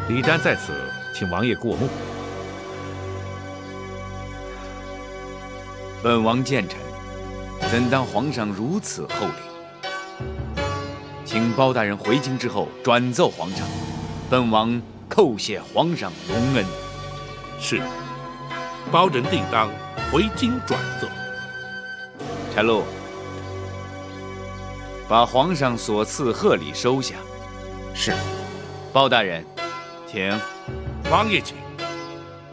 李丹在此，请王爷过目。 本王见臣，怎当皇上如此厚礼？请包大人回京之后转奏皇上，本王叩谢皇上隆恩。 是，包人定当回京转奏。 柴禄，把皇上所赐贺礼收下。 是。 包大人，请。 王爷请。